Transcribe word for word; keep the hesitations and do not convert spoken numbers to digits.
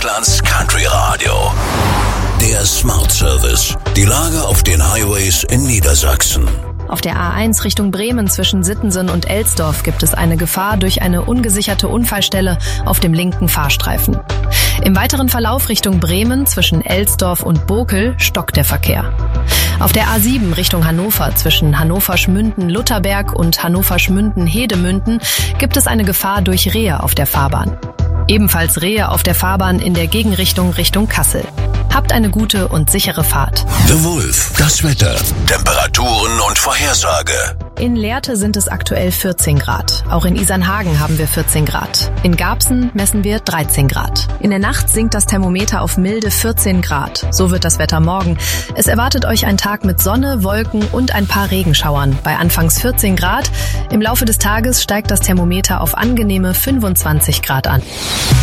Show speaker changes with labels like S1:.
S1: Deutschlands Country Radio. Der Smart Service. Die Lage auf den Highways in Niedersachsen.
S2: Auf der A eins Richtung Bremen zwischen Sittensen und Elsdorf gibt es eine Gefahr durch eine ungesicherte Unfallstelle auf dem linken Fahrstreifen. Im weiteren Verlauf Richtung Bremen zwischen Elsdorf und Bokel stockt der Verkehr. Auf der A sieben Richtung Hannover zwischen Hannover-Schmünden-Lutherberg und Hannover-Schmünden-Hedemünden gibt es eine Gefahr durch Rehe auf der Fahrbahn. Ebenfalls Rehe auf der Fahrbahn in der Gegenrichtung Richtung Kassel. Habt eine gute und sichere Fahrt.
S1: The Wolf, das Wetter, Temperaturen und Vorhersage.
S2: In Lehrte sind es aktuell vierzehn Grad. Auch in Isernhagen haben wir vierzehn Grad. In Garbsen messen wir dreizehn Grad. In der Nacht sinkt das Thermometer auf milde vierzehn Grad. So wird das Wetter morgen. Es erwartet euch ein Tag mit Sonne, Wolken und ein paar Regenschauern. Bei anfangs vierzehn Grad. Im Laufe des Tages steigt das Thermometer auf angenehme fünfundzwanzig Grad an.